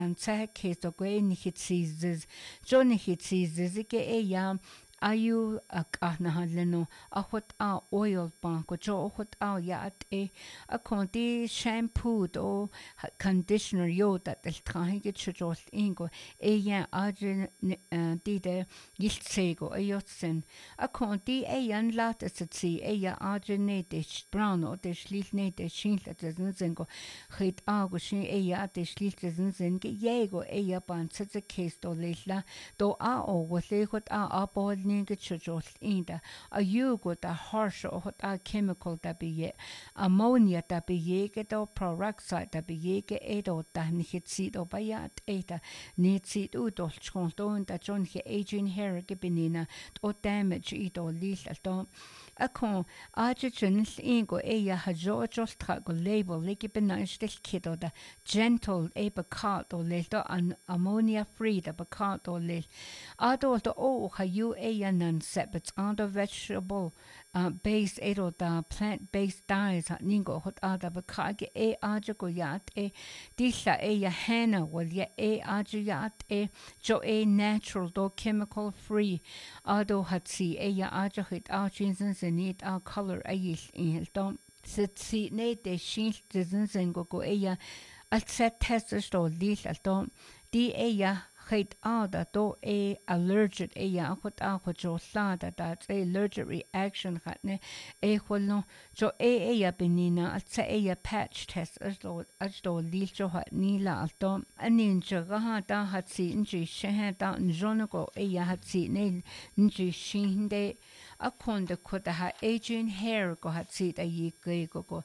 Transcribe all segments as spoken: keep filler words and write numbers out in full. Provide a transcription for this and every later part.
an tse case o gwe ni hitzizes jo ni hitzizes ke e ya ayu akahna leno ahot a oil bank jo ahot a ya at e a konti shampoo do conditioner yo dat el trahi get chjol ingo e ya ajin di de giltsego e yotsen a konti e yan lat es tsi e ya ajin ne de brown o de schlicht ne de schintle de zengo khit a go shin e ya de schlicht de zen ge yego e ya ban tse case do lella do a o wo le khot a apol get chjol inda a you go da harsh o hot a chemical da be ammonia da be ge do peroxide da be ge e do da ni hit si do ba ya eta ni si do do chon do da jon ge aging hair ge benina o damage i do lil do a kon a jen ingo e ya ha jo jo tra go label le ge benai stil kido da gentle e ba ka do le do an ammonia free da ba ka do le a do do o ha you e ya nan set but on the vegetable uh, based edo da plant based diets ha ningo hot ada ba ka ge e aja go yat e disha e ya hana wal ya e aja yat e jo e natural do chemical free ado hat si e ya aja hit a chinsen zenit a color a yil in do sit si ne de shin de zen go go e ya al set test sto lil al do di e ya Hate ada do a allergic e ya hot a hot jo la da da a allergic reaction hatne e holno jo e e ya benina at sa e ya patch test as do as do lil jo hat ni la do anin jo ha da hat si nji she da njono go e ya hat si ne nji shinde a konde ko da ha aging hair go hat si da yi ge go go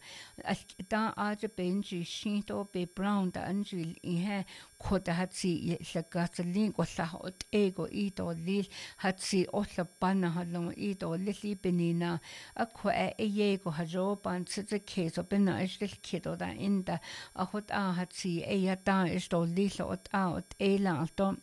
da a je benji shin do be brown da nji i ha ko da hat si la link o la ot ego i do lil hat si o la pana halong i do lili benina a ko e ego ha jo ban tse case o bena is lil kido da inda a hot a hat si e ya da is do lil ot a ot e la do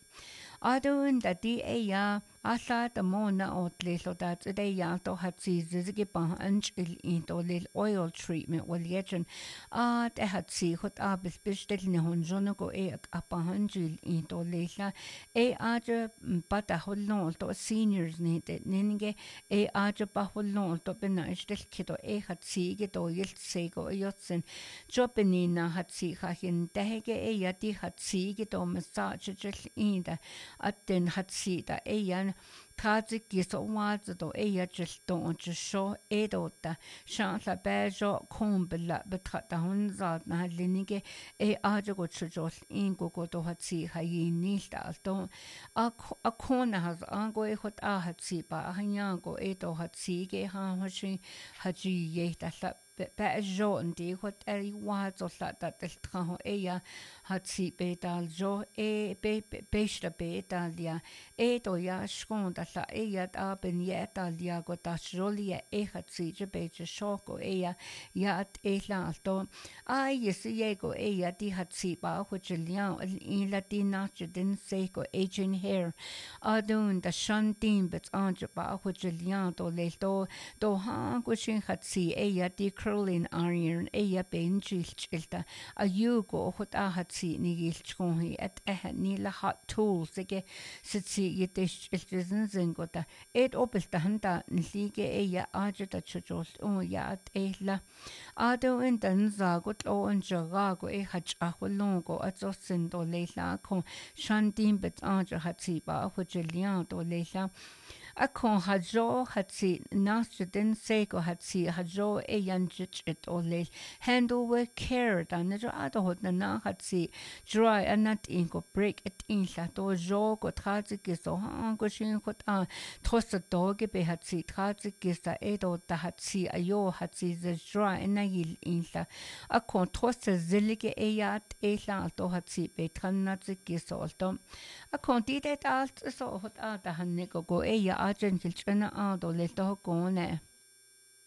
adun da di e ya Alla the mona ot lil da de ya do hat si zige ba anch il in do lil oil treatment wal yetchen a de hat si hot a bis bestel ne hon jono go e a pa hanjil in do lila e a je pata hollon do seniors ne de ninge e a je pa hollon do bena istel kido e hat si ge do yel se go yotsen jobenina hat si ha hin dege e ya di hat si ge do massage jil in da at den hat si da e yan Kazi giso wazo do e ya jil do on jisho e do da shan la bejo kumbela betrata hun zat na linige e aja go chujol in go go do hat si ha yi nil da do a a kona has ango e hot a hat si ba a hanyango e do hat si ge ha hoshi haji ye da la be jo ndi hot eri wazo la da del traho e ya hat si be dal jo e be be sta be dal ya e do ya shkon da la e ya da ben ye dal ya go da jolie e hat si je be je shoko e ya ya at e la do ai yes ye go e ya di hat si ba ho je lian in latina je den se go aging hair adun da shantin bet anje ba ho je lian do le do do ha go shin hat si e ya di curling iron e ya ben chilta a you go hot a hat si ni gilchkon hi at e ni la hot tools ge sit si ye de chilten zengo da et opel da handa lige e ya aje da chujol o ya at e la ado in dan za go o en jaga go e hat a holon go at so sin do le la ko shantin bet anje hat si ba ho je lian do le la a kon hajo hat si nas den se go hat si hajo e yan jit o le handle with care dan ne a do hot na hat si dry and not in go break it in la do jo go trazi ge so ha go shin hot a tros do ge be hat si trazi ge sa e do da hat si a yo hat si the dry and na yil in la a kon tros zelige e yat e la do hat si be tran na ge so do a kon di det alt so hot a da han ne go go e ya a gen kilchna a do le do go ne